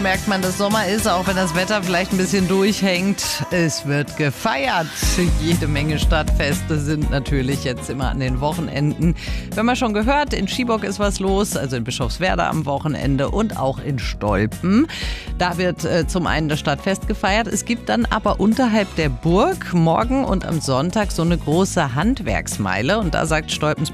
merkt man, dass Sommer ist, auch wenn das Wetter vielleicht ein bisschen durchhängt. Es wird gefeiert. Jede Menge Stadtfeste sind natürlich jetzt immer an den Wochenenden. Wir haben ja schon gehört, in Schiebock ist was los, also in Bischofswerda am Wochenende und auch in Stolpen. Da wird zum einen das Stadtfest gefeiert. Es gibt dann aber unterhalb der Burg morgen und am Sonntag so eine große Handwerksmeile. Und da sagt Stolpens